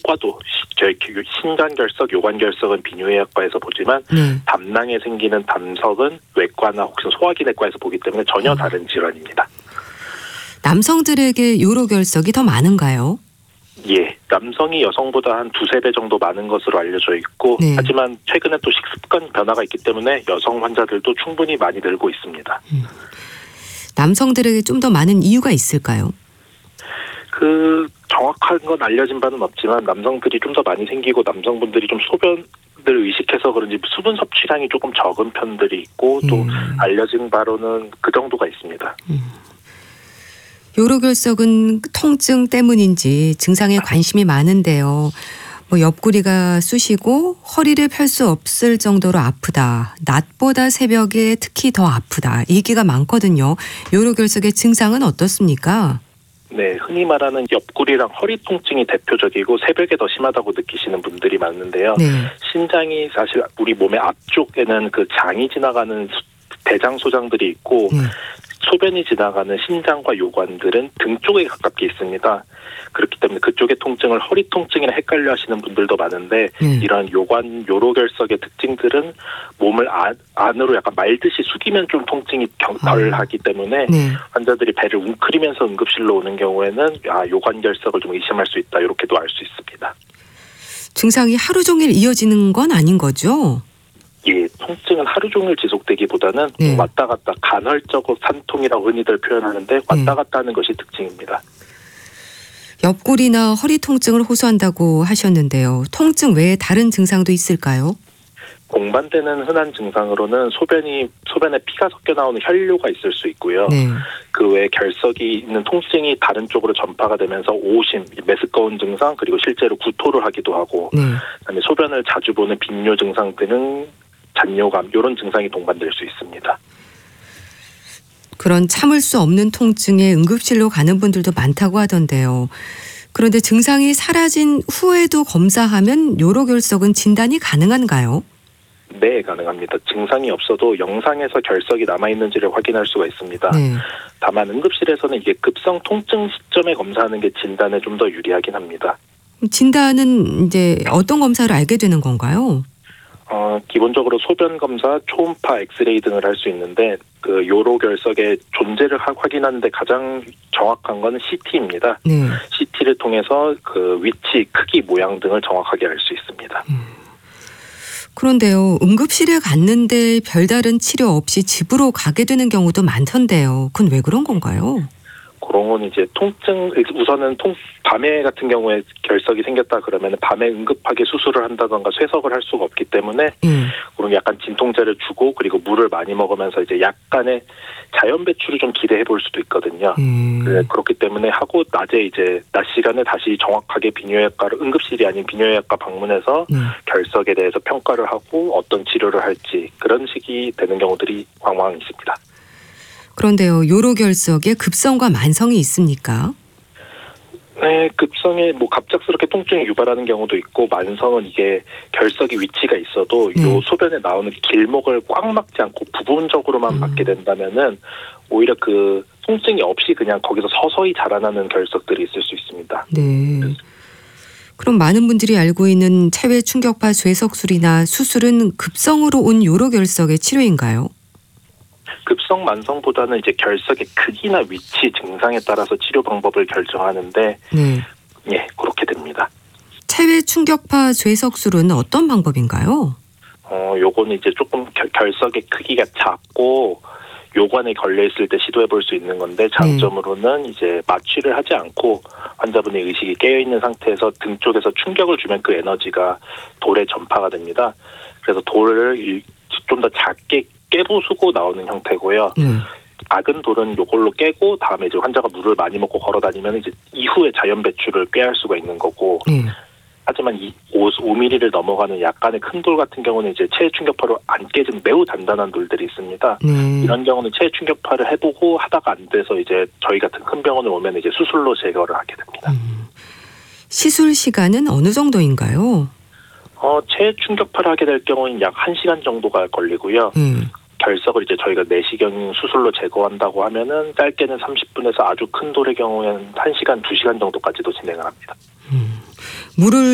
효과도 신장결석, 요관결석은 비뇨기과에서 보지만 담낭에 생기는 담석은 외과나 혹시 소화기내과에서 보기 때문에 전혀 다른 질환입니다. 남성들에게 요로결석이 더 많은가요? 예, 남성이 여성보다 한 2-3배 정도 많은 것으로 알려져 있고 하지만 최근에 또 식습관 변화가 있기 때문에 여성 환자들도 충분히 많이 늘고 있습니다. 남성들에게 좀 더 많은 이유가 있을까요? 정확한 건 알려진 바는 없지만 남성들이 좀 더 많이 생기고 남성분들이 좀 소변을 의식해서 그런지 수분 섭취량이 조금 적은 편들이 있고 또 알려진 바로는 그 정도가 있습니다. 요로결석은 통증 때문인지 증상에 관심이 많은데요. 옆구리가 쑤시고 허리를 펼 수 없을 정도로 아프다. 낮보다 새벽에 특히 더 아프다. 얘기가 많거든요. 요로결석의 증상은 어떻습니까? 네, 흔히 말하는 옆구리랑 허리 통증이 대표적이고 새벽에 더 심하다고 느끼시는 분들이 많은데요. 신장이 사실 우리 몸의 앞쪽에는 그 장이 지나가는 대장 소장들이 있고 소변이 지나가는 신장과 요관들은 등 쪽에 가깝게 있습니다. 그렇기 때문에 그쪽의 통증을 허리 통증이나 헷갈려 하시는 분들도 많은데 이런 요로결석의 특징들은 몸을 안으로 약간 말듯이 숙이면 좀 통증이 덜 하기 때문에 환자들이 배를 웅크리면서 응급실로 오는 경우에는 요관결석을 좀 의심할 수 있다. 이렇게도 알 수 있습니다. 증상이 하루 종일 이어지는 건 아닌 거죠? 예, 통증은 하루 종일 지속되기보다는 왔다 갔다 간헐적 산통이라고 흔히들 표현하는데 왔다 갔다 하는 것이 특징입니다. 옆구리나 허리 통증을 호소한다고 하셨는데요. 통증 외에 다른 증상도 있을까요? 공반되는 흔한 증상으로는 소변에 피가 섞여 나오는 혈뇨가 있을 수 있고요. 그 외에 결석이 있는 통증이 다른 쪽으로 전파가 되면서 오심, 메스꺼운 증상 그리고 실제로 구토를 하기도 하고 그다음에 소변을 자주 보는 빈뇨 증상 등은 잔뇨감 이런 증상이 동반될 수 있습니다. 그런 참을 수 없는 통증에 응급실로 가는 분들도 많다고 하던데요. 그런데 증상이 사라진 후에도 검사하면 요로결석은 진단이 가능한가요? 네, 가능합니다. 증상이 없어도 영상에서 결석이 남아있는지를 확인할 수가 있습니다. 다만 응급실에서는 이게 급성 통증 시점에 검사하는 게 진단에 좀 더 유리하긴 합니다. 진단은 이제 어떤 검사를 알게 되는 건가요? 기본적으로 소변 검사, 초음파, 엑스레이 등을 할 수 있는데 그 요로결석의 존재를 확인하는데 가장 정확한 건 CT입니다. CT를 통해서 그 위치, 크기, 모양 등을 정확하게 알 수 있습니다. 그런데요, 응급실에 갔는데 별다른 치료 없이 집으로 가게 되는 경우도 많던데요. 그건 왜 그런 건가요? 그런 건 이제 우선은 밤에 같은 경우에 결석이 생겼다 그러면 밤에 응급하게 수술을 한다던가 쇠석을 할 수가 없기 때문에 그런 약간 진통제를 주고 그리고 물을 많이 먹으면서 이제 약간의 자연 배출을 좀 기대해 볼 수도 있거든요. 그렇기 때문에 하고 낮에 이제 낮 시간에 다시 정확하게 비뇨기과를 응급실이 아닌 비뇨기과 방문해서 결석에 대해서 평가를 하고 어떤 치료를 할지 그런 식이 되는 경우들이 왕왕 있습니다. 그런데요, 요로결석에 급성과 만성이 있습니까? 네, 급성에 갑작스럽게 통증이 유발하는 경우도 있고 만성은 이게 결석이 위치가 있어도 요 소변에 나오는 길목을 꽉 막지 않고 부분적으로만 막게 된다면은 오히려 그 통증이 없이 그냥 거기서 서서히 자라나는 결석들이 있을 수 있습니다. 그럼 많은 분들이 알고 있는 체외 충격파 쇠석술이나 수술은 급성으로 온 요로결석의 치료인가요? 급성 만성보다는 이제 결석의 크기나 위치 증상에 따라서 치료 방법을 결정하는데 그렇게 됩니다. 체외 충격파 쇠석술은 어떤 방법인가요? 요거는 이제 조금 결석의 크기가 작고 요관에 걸려 있을 때 시도해 볼 수 있는 건데 장점으로는 이제 마취를 하지 않고 환자분의 의식이 깨어 있는 상태에서 등 쪽에서 충격을 주면 그 에너지가 돌에 전파가 됩니다. 그래서 돌을 좀 더 작게 깨부수고 나오는 형태고요. 작은 돌은 요걸로 깨고 다음에 이제 환자가 물을 많이 먹고 걸어 다니면 이제 이후에 자연 배출을 꾀할 수가 있는 거고. 하지만 5mm를 넘어가는 약간의 큰 돌 같은 경우는 이제 체외 충격파로 안 깨진 매우 단단한 돌들이 있습니다. 이런 경우는 체외 충격파를 해보고 하다가 안 돼서 이제 저희 같은 큰 병원을 오면 이제 수술로 제거를 하게 됩니다. 시술 시간은 어느 정도인가요? 체외 충격파를 하게 될 경우는 약 1시간 정도가 걸리고요. 결석을 이제 저희가 내시경 수술로 제거한다고 하면은 짧게는 30분에서 아주 큰 돌의 경우에는 1시간, 2시간 정도까지도 진행을 합니다. 물을